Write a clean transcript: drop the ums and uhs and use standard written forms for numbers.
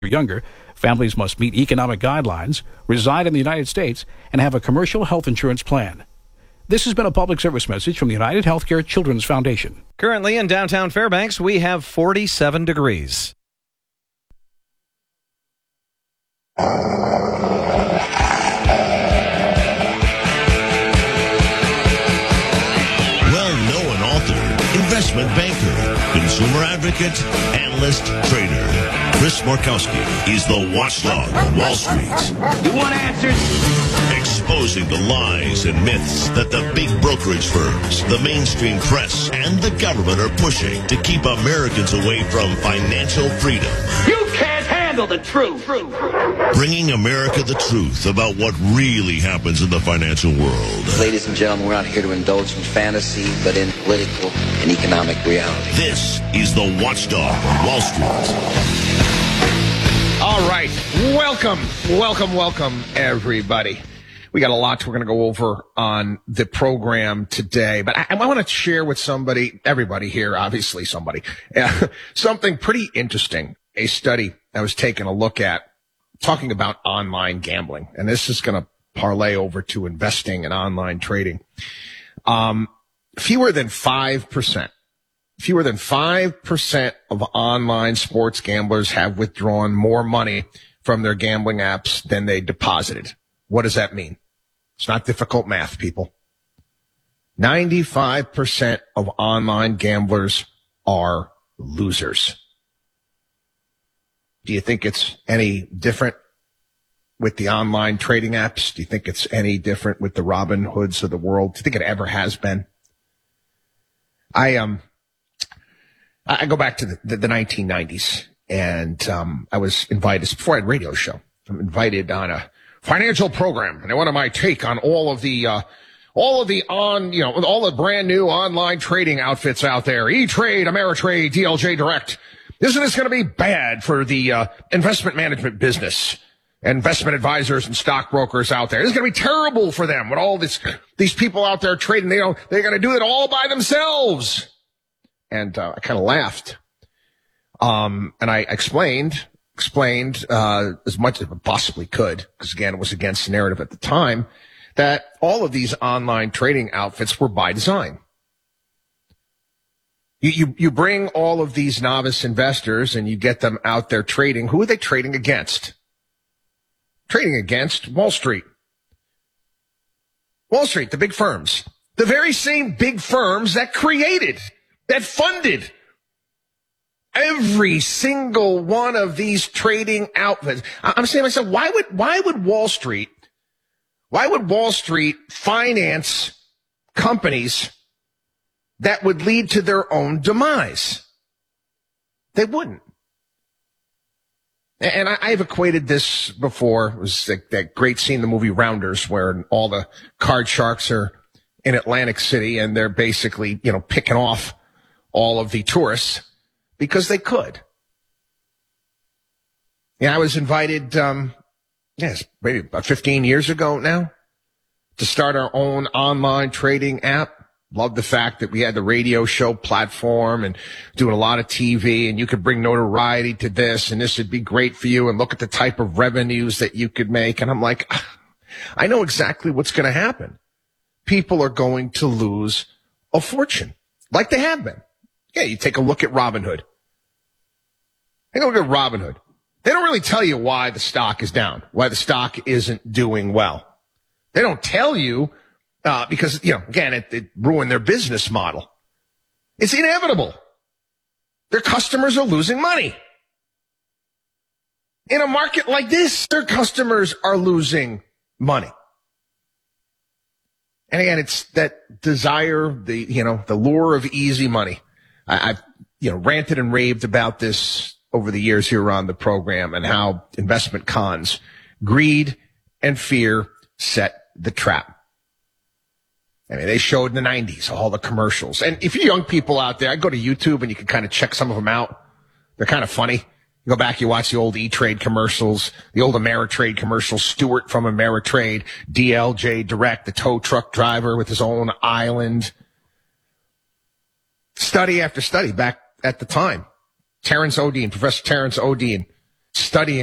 or younger, families must meet economic guidelines, reside in the United States, and have a commercial health insurance plan. This has been a public service message from the United Healthcare Children's Foundation. Currently in downtown Fairbanks, we have 47 degrees. Well-known author, investment banker, consumer advocate, analyst, trader. Chris Markowski is the watchdog of Wall Street. You want answers? Exposing the lies and myths that the big brokerage firms, the mainstream press, and the government are pushing to keep Americans away from financial freedom. You can't handle the truth. Bringing America the truth about what really happens in the financial world. Ladies and gentlemen, we're not here to indulge in fantasy, but in political and economic reality. This is the watchdog of Wall Street. All right. Welcome, everybody. We got a lot we're going to go over on the program today, but I want to share with everybody here, obviously somebody, something pretty interesting. A study I was taking a look at talking about online gambling, and this is going to parlay over to investing and online trading. Fewer than 5% of online sports gamblers have withdrawn more money from their gambling apps than they deposited. What does that mean? It's not difficult math, people. 95% of online gamblers are losers. Do you think it's any different with the online trading apps? Do you think it's any different with the Robin Hoods of the world? Do you think it ever has been? I go back to the 1990s, and I was invited, before I had a radio show, I'm invited on a financial program, and I wanted my take on all of the brand new online trading outfits out there. E-Trade, Ameritrade, DLJ Direct. Isn't this going to be bad for the investment management business? Investment advisors and stockbrokers out there. This is going to be terrible for them with all these people out there trading. They're going to do it all by themselves. And I kind of laughed. And I explained as much as I possibly could, because again, it was against the narrative at the time, that all of these online trading outfits were by design. You bring all of these novice investors and you get them out there trading. Who are they trading against? Trading against Wall Street. Wall Street, the big firms. The very same big firms that funded every single one of these trading outfits. I'm saying to myself, why would Wall Street finance companies that would lead to their own demise? They wouldn't. And I've equated this before. It was that great scene in the movie Rounders where all the card sharks are in Atlantic City and they're basically, picking off all of the tourists because they could. Yeah, I was invited, maybe about 15 years ago now, to start our own online trading app. Loved the fact that we had the radio show platform and doing a lot of TV, and you could bring notoriety to this, and this would be great for you, and look at the type of revenues that you could make. And I'm like, I know exactly what's going to happen. People are going to lose a fortune, like they have been. Yeah, you take a look at Robinhood. Take a look at Robinhood. They don't really tell you why the stock is down, why the stock isn't doing well. They don't tell you because, again, it ruined their business model. It's inevitable. Their customers are losing money. In a market like this, their customers are losing money. And again, it's that desire, the lure of easy money. I've ranted and raved about this over the years here on the program and how investment cons, greed and fear set the trap. I mean, they showed in the 90s all the commercials. And if you young people out there, I go to YouTube and you can kind of check some of them out. They're kind of funny. You go back, you watch the old E-Trade commercials, the old Ameritrade commercials, Stewart from Ameritrade, DLJ Direct, the tow truck driver with his own island. Study after study back at the time. Professor Terrence Odine studying